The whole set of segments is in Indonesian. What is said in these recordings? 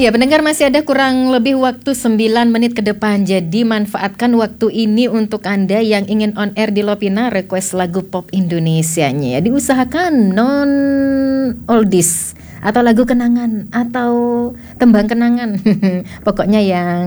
Iya, pendengar masih ada kurang lebih waktu 9 menit ke depan. Jadi manfaatkan waktu ini untuk Anda yang ingin on air di Lovina request lagu pop Indonesianya. Ya, diusahakan non oldies atau lagu kenangan atau tembang kenangan. Pokoknya yang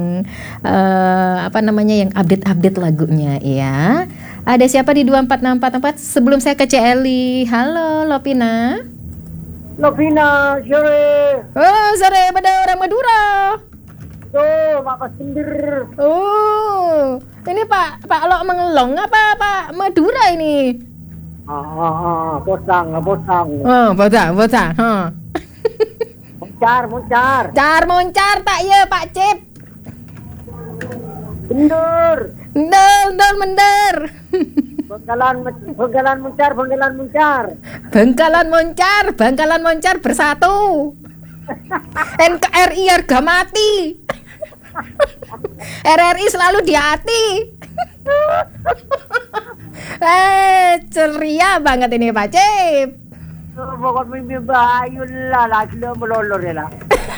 yang update-update lagunya ya. Ada siapa di 24644? Sebelum saya ke Celi. Halo Lovina. Lovina, sore. Oh, sore pada orang Madura. Tuh, Pak Sindir. Oh, ini Pak Lok Mengelong apa Pak Madura ini? Bosang. Oh, bosang. Ha. Moncar. Moncar tak ya Pak Cip. Bendur. Mender. Bangkalan Moncar bersatu. NKRI harga mati. RRI selalu di hati. Ceria banget ini Pak Cip. Pokok mimpi bayu lah, lagi lo melolor ya lah.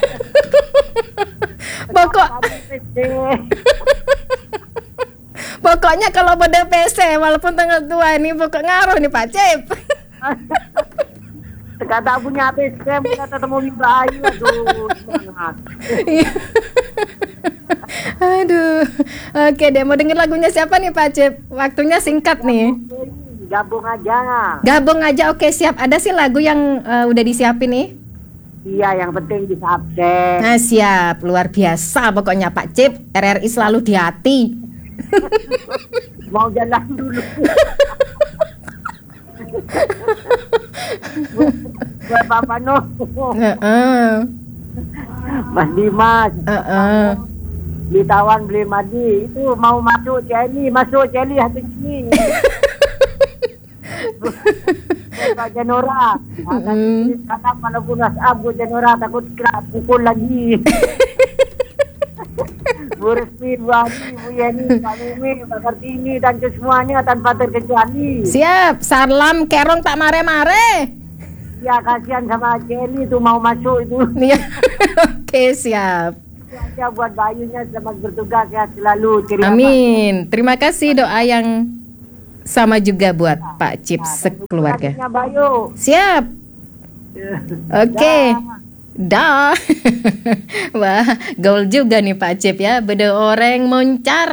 Pokoknya kalau pada PC walaupun tanggal tua ini pokok ngaruh nih Pak Cip. Kata punya PC, kata temu mimpi bayu, aduh. Aduh. Oke deh, mau denger lagunya siapa nih Pak Cip? Waktunya singkat nih. Gabung aja, oke siap. Ada sih lagu yang udah disiapin nih? Iya, yang penting bisa absen. Nah siap, luar biasa pokoknya Pak Cip. RRI selalu di hati. Mau jalan dulu. Buat Bapak Noh. Mas Dimas. Ditawan beli madi itu mau masuk Celi hati sini. Pak Janora. Kata walaupun WhatsApp Bu Janora takut kena pukul lagi. Bu Resmi, Bu Ani, Bu Yani, Pak Mimi, Pak Kartini dan semuanya tanpa terkecuali. Siap, salam kerong tak mare-mare. Ya kasihan sama Celi itu mau masuk itu. Oke siap. Aja buat Bayunya selamat bertugas ya selalu. Amin. Terima kasih doa yang sama juga buat Pak Cip sekeluarga. Bayu. Siap. Oke. Dah. Wah, gaul juga nih Pak Cip ya. Beda orang moncar.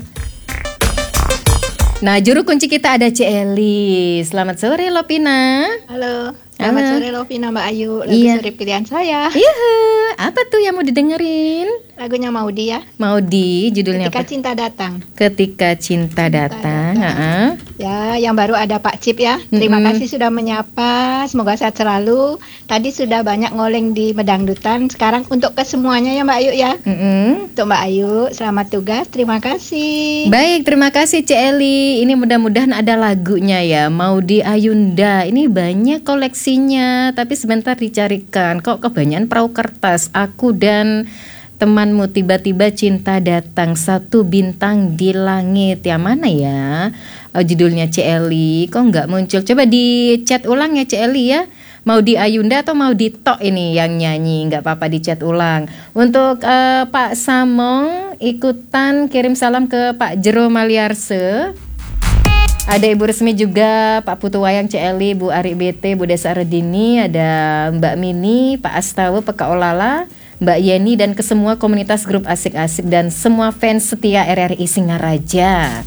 Nah, juru kunci kita ada Celi. Selamat sore Lovina. Halo. Selamat sore Lovina Mbak Ayu. Lagu sore pilihan saya. Iya. Apa tuh yang mau didengerin? Lagunya Maudi ya. Maudi, judulnya Ketika apa? Cinta Datang. Ketika Cinta Datang. Ya, yang baru ada Pak Cip ya. Terima kasih sudah menyapa. Semoga sehat selalu. Tadi sudah banyak ngoleng di Medangdutan. Sekarang untuk kesemuanya ya Mbak Ayu ya. Untuk Mbak Ayu, selamat tugas. Terima kasih. Baik, terima kasih Celi. Ini mudah-mudahan ada lagunya ya. Maudi Ayunda. Ini banyak koleksinya, tapi sebentar dicarikan. Kok kebanyakan perahu kertas. Aku dan temanmu tiba-tiba cinta datang, satu bintang di langit. Yang mana ya? Judulnya Celi. Kok nggak muncul? Coba di chat ulang ya Celi ya. Mau di Ayunda atau mau di Tok ini yang nyanyi? Nggak apa-apa di chat ulang. Untuk Pak Samong ikutan kirim salam ke Pak Jero Maliarse. Ada Ibu Resmi juga, Pak Putu Wayang Celi, Bu Ari BT, Bu Desa Redini, ada Mbak Mini, Pak Astawa, Pak Olala, Mbak Yeni, dan ke semua komunitas grup asik-asik dan semua fans setia RRI Singaraja.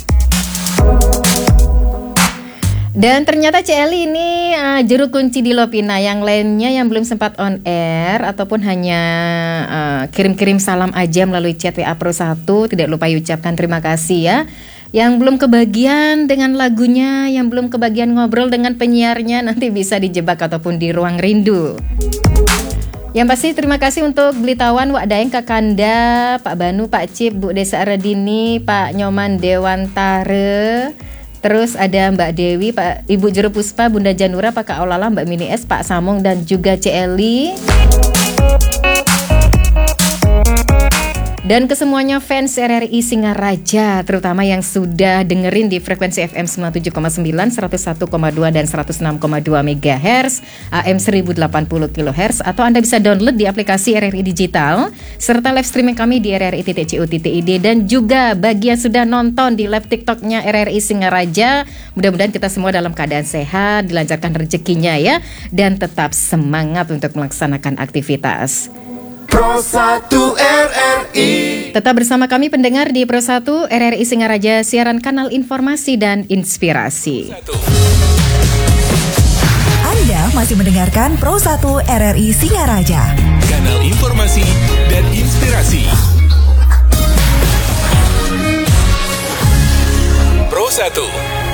Dan ternyata Celi ini juru kunci di Lovina. Yang lainnya yang belum sempat on air ataupun hanya kirim-kirim salam aja melalui chat WA Pro 1, tidak lupa ucapkan terima kasih ya. Yang belum kebagian dengan lagunya, yang belum kebagian ngobrol dengan penyiarnya, nanti bisa dijebak ataupun di ruang rindu. Yang pasti terima kasih untuk Blitawan, Wak Daeng, Kakanda, Pak Banu, Pak Cip, Bu Desa Redini, Pak Nyoman Dewantare. Terus ada Mbak Dewi, Pak Ibu Jero Puspa, Bunda Janura, Pak Kaolala, Mbak Mini S, Pak Samong, dan juga Celi. Dan kesemuanya fans RRI Singaraja, terutama yang sudah dengerin di frekuensi FM 97,9, 101,2 dan 106,2 MHz, AM 1080 kHz, atau Anda bisa download di aplikasi RRI Digital, serta live streaming kami di rri.co.id, dan juga bagi yang sudah nonton di live TikToknya RRI Singaraja, mudah-mudahan kita semua dalam keadaan sehat, dilancarkan rezekinya ya, dan tetap semangat untuk melaksanakan aktivitas. Pro 1 RRI. Tetap bersama kami pendengar di Pro 1 RRI Singaraja, siaran kanal informasi dan inspirasi. Anda masih mendengarkan Pro 1 RRI Singaraja, Kanal informasi dan inspirasi. Pro 1